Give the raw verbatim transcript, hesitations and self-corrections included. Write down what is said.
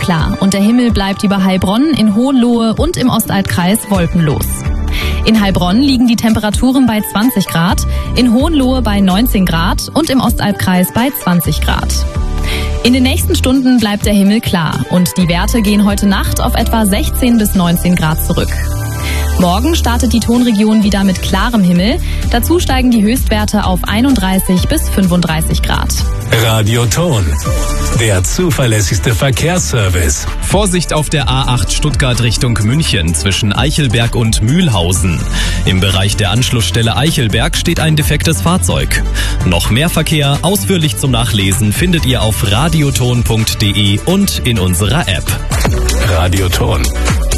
klar und der Himmel bleibt über Heilbronn, in Hohenlohe und im Ostalbkreis wolkenlos. In Heilbronn liegen die Temperaturen bei zwanzig Grad, in Hohenlohe bei neunzehn Grad und im Ostalbkreis bei zwanzig Grad. In den nächsten Stunden bleibt der Himmel klar und die Werte gehen heute Nacht auf etwa sechzehn bis neunzehn Grad zurück. Morgen startet die Tonregion wieder mit klarem Himmel. Dazu steigen die Höchstwerte auf einunddreißig bis fünfunddreißig Grad. Radio Ton, der zuverlässigste Verkehrsservice. Vorsicht auf der A acht Stuttgart Richtung München zwischen Eichelberg und Mühlhausen. Im Bereich der Anschlussstelle Eichelberg steht ein defektes Fahrzeug. Noch mehr Verkehr ausführlich zum Nachlesen findet ihr auf radioton punkt de und in unserer App. Radio Ton.